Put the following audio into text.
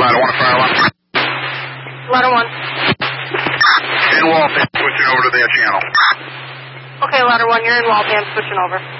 Ladder 1 to fire alarm. Ladder 1. In Waltham, switching over to their channel. Okay, Ladder 1, you're in Waltham, switching over.